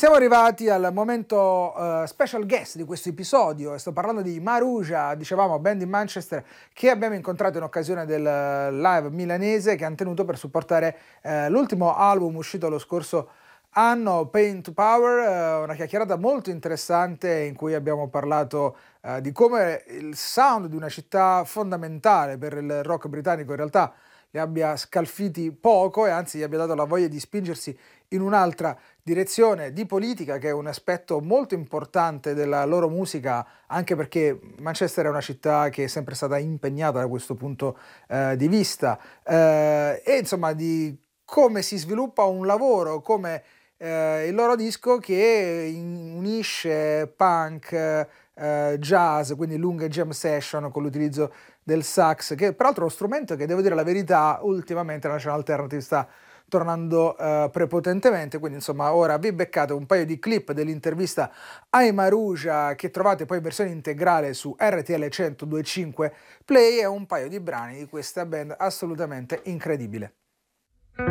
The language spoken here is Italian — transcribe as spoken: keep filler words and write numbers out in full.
Siamo arrivati al momento uh, special guest di questo episodio. Sto parlando di Maruja, dicevamo, band di Manchester che abbiamo incontrato in occasione del live milanese che hanno tenuto per supportare uh, l'ultimo album uscito lo scorso anno, Pain to Power, uh, una chiacchierata molto interessante in cui abbiamo parlato uh, di come il sound di una città fondamentale per il rock britannico in realtà li abbia scalfiti poco e anzi gli abbia dato la voglia di spingersi in un'altra direzione di politica, che è un aspetto molto importante della loro musica, anche perché Manchester è una città che è sempre stata impegnata da questo punto eh, di vista, eh, e insomma di come si sviluppa un lavoro come eh, il loro disco che in- unisce punk, eh, jazz, quindi lunghe jam session con l'utilizzo del sax, che peraltro è uno strumento che, devo dire la verità, ultimamente la National Alternative sta tornando uh, prepotentemente. Quindi insomma ora vi beccate un paio di clip dell'intervista ai Maruja che trovate poi in versione integrale su R T L centodue e cinque Play e un paio di brani di questa band assolutamente incredibile.